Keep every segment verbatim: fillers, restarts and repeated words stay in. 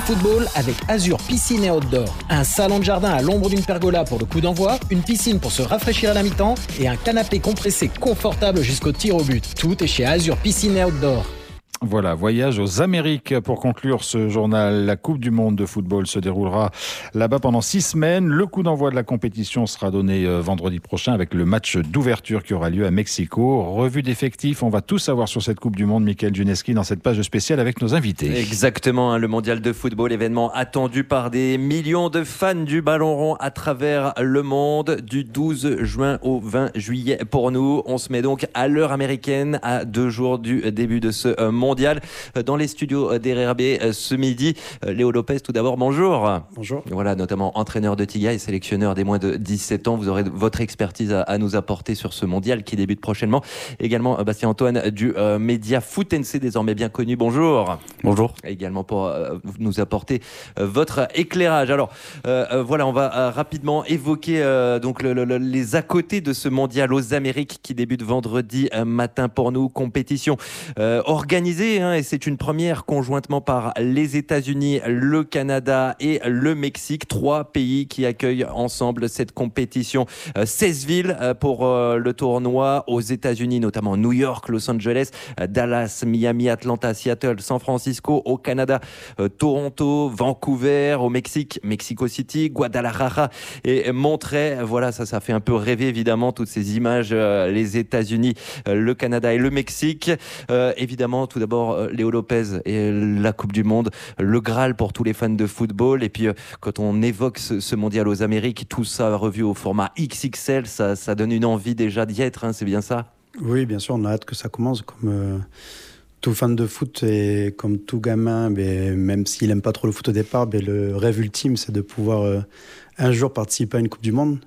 football avec Azur Piscine et Outdoor. Un salon de jardin à l'ombre d'une pergola pour le coup d'envoi, une piscine pour se rafraîchir à la mi-temps et un canapé compressé confortable jusqu'au tir au but. Tout est chez Azur Piscine et Outdoor. Voilà, voyage aux Amériques pour conclure ce journal. La Coupe du Monde de football se déroulera là-bas pendant six semaines. Le coup d'envoi de la compétition sera donné vendredi prochain avec le match d'ouverture qui aura lieu à Mexico. Revue d'effectifs, on va tout savoir sur cette Coupe du Monde. Mickaël Juneski dans cette page spéciale avec nos invités. Exactement, hein, le mondial de football, événement attendu par des millions de fans du ballon rond à travers le monde du douze juin au vingt juillet. Pour nous, on se met donc à l'heure américaine à deux jours du début de ce mondial. mondial dans les studios d'R R B ce midi. Léo Lopez, tout d'abord, bonjour. Bonjour. Voilà, notamment entraîneur de Tiga et sélectionneur des moins de dix-sept ans. Vous aurez votre expertise à, à nous apporter sur ce mondial qui débute prochainement. Également, Bastien Antoine du euh, média Foot N C, désormais bien connu. Bonjour. Bonjour. Également pour euh, nous apporter euh, votre éclairage. Alors, euh, euh, voilà, on va euh, rapidement évoquer euh, donc le, le, les à côté de ce mondial aux Amériques qui débute vendredi euh, matin pour nous. Compétition euh, organisée Hein, et c'est une première conjointement par les États-Unis, le Canada et le Mexique, trois pays qui accueillent ensemble cette compétition. Euh, seize villes euh, pour euh, le tournoi aux États-Unis, notamment New York, Los Angeles, euh, Dallas, Miami, Atlanta, Seattle, San Francisco. Au Canada, euh, Toronto, Vancouver. Au Mexique, Mexico City, Guadalajara et Montréal. Voilà, ça, ça fait un peu rêver évidemment toutes ces images. Euh, les États-Unis, euh, le Canada et le Mexique. Euh, évidemment, tout d'abord. D'abord, Léo Lopez et la Coupe du Monde, le Graal pour tous les fans de football. Et puis, quand on évoque ce, ce mondial aux Amériques, tout ça revu au format X X L, ça, ça donne une envie déjà d'y être, hein, c'est bien ça ? Oui, bien sûr, on a hâte que ça commence. Comme euh, tout fan de foot et comme tout gamin, mais même s'il n'aime pas trop le foot au départ, mais le rêve ultime, c'est de pouvoir euh, un jour participer à une Coupe du Monde.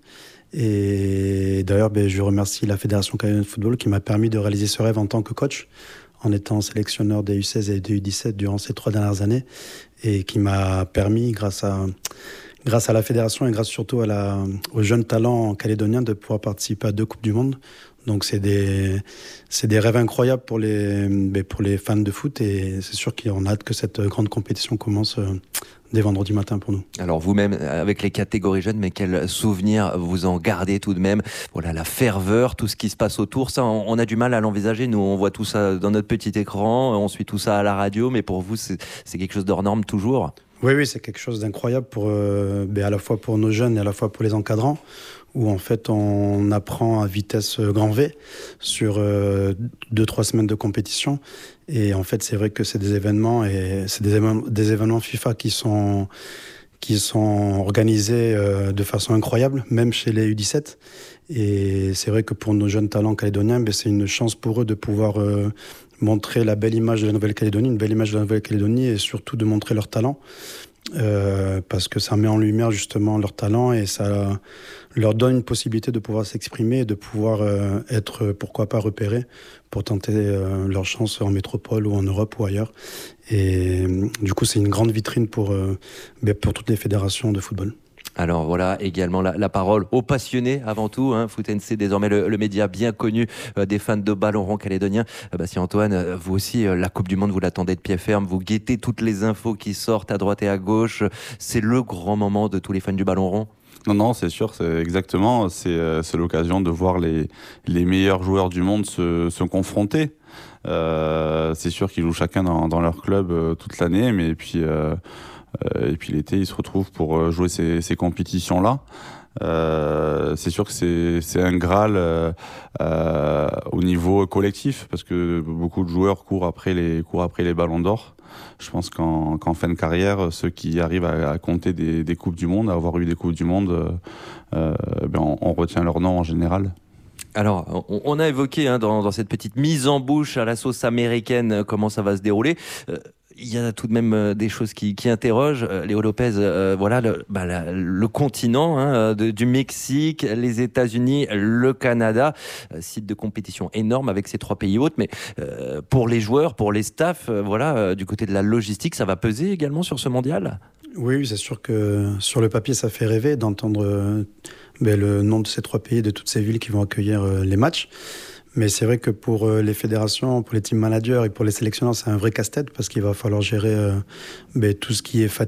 Et d'ailleurs, ben, je remercie la Fédération canadienne de football qui m'a permis de réaliser ce rêve en tant que coach, en étant sélectionneur des U seize et des U dix-sept durant ces trois dernières années, et qui m'a permis, grâce à, grâce à la fédération et grâce surtout à la, aux jeunes talents calédoniens, de pouvoir participer à deux Coupes du Monde. Donc c'est des, c'est des rêves incroyables pour les, pour les fans de foot, et c'est sûr qu'on a hâte que cette grande compétition commence dès vendredi matin pour nous. Alors vous-même, avec les catégories jeunes, mais quels souvenirs vous en gardez tout de même ? Voilà, la ferveur, tout ce qui se passe autour, ça, on a du mal à l'envisager. Nous, on voit tout ça dans notre petit écran, on suit tout ça à la radio, mais pour vous, c'est, c'est quelque chose d'hors norme toujours ? Oui, oui, c'est quelque chose d'incroyable pour, euh, ben à la fois pour nos jeunes et à la fois pour les encadrants, où en fait on apprend à vitesse grand V sur euh, deux, trois semaines de compétition. Et en fait, c'est vrai que c'est des événements, et c'est des événements, des événements FIFA qui sont, qui sont organisés euh, de façon incroyable, même chez les U dix-sept. Et c'est vrai que pour nos jeunes talents calédoniens, ben c'est une chance pour eux de pouvoir euh, montrer la belle image de la Nouvelle-Calédonie, une belle image de la Nouvelle-Calédonie, et surtout de montrer leur talent. Euh, parce que ça met en lumière justement leur talent, et ça leur donne une possibilité de pouvoir s'exprimer et de pouvoir euh, être, pourquoi pas, repérés pour tenter euh, leur chance en métropole ou en Europe ou ailleurs. Et du coup, c'est une grande vitrine pour, euh, pour toutes les fédérations de football. Alors voilà, également la, la parole aux passionnés avant tout. Hein, Foot N C, désormais le, le média bien connu euh, des fans de ballon rond calédonien. Euh, Bastien Antoine, euh, vous aussi, euh, la Coupe du Monde, vous l'attendez de pied ferme. Vous guettez toutes les infos qui sortent à droite et à gauche. C'est le grand moment de tous les fans du ballon rond. Non, non, c'est sûr, c'est exactement. C'est, euh, c'est l'occasion de voir les, les meilleurs joueurs du monde se, se confronter. Euh, c'est sûr qu'ils jouent chacun dans, dans leur club euh, toute l'année, mais puis... Euh, Euh, et puis l'été, ils se retrouvent pour jouer ces, ces compétitions-là. Euh, c'est sûr que c'est, c'est un Graal euh, euh, au niveau collectif, parce que beaucoup de joueurs courent après les, courent après les ballons d'or. Je pense qu'en, qu'en fin de carrière, ceux qui arrivent à, à compter des, des Coupes du Monde, à avoir eu des Coupes du Monde, euh, ben on, on retient leur nom en général. Alors, on, on a évoqué hein, dans, dans cette petite mise en bouche à la sauce américaine comment ça va se dérouler. Euh, Il y a tout de même euh, des choses qui, qui interrogent. Euh, Léo Lopez, euh, voilà, le, bah, la, le continent hein, de, du Mexique, les États-Unis, le Canada, euh, site de compétition énorme avec ces trois pays hôtes. Mais euh, pour les joueurs, pour les staffs, euh, voilà, euh, du côté de la logistique, ça va peser également sur ce mondial ? Oui, oui, c'est sûr que sur le papier, ça fait rêver d'entendre euh, ben, le nom de ces trois pays, de toutes ces villes qui vont accueillir euh, les matchs. Mais c'est vrai que pour euh, les fédérations, pour les team managers et pour les sélectionneurs, c'est un vrai casse-tête, parce qu'il va falloir gérer euh, ben, tout ce qui est fatigue